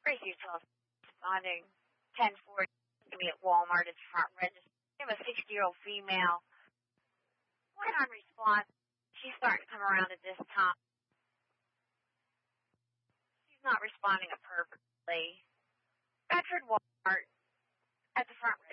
Tracy Tulsa responding 1040 to me at Walmart at the front register. We have a 60-year-old female. Went on response. She's starting to come around at this time. She's not responding appropriately. Bedford Walmart at the front register.